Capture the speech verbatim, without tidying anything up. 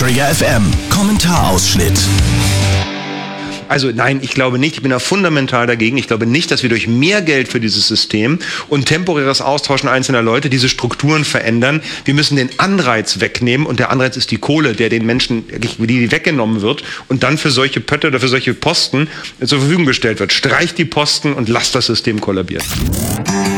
Träger F M. Kommentarausschnitt. Also nein, ich glaube nicht. Ich bin da fundamental dagegen. Ich glaube nicht, dass wir durch mehr Geld für dieses System und temporäres Austauschen einzelner Leute diese Strukturen verändern. Wir müssen den Anreiz wegnehmen und der Anreiz ist die Kohle, der den Menschen, die weggenommen wird und dann für solche Pötte oder für solche Posten zur Verfügung gestellt wird. Streicht die Posten und lasst das System kollabieren.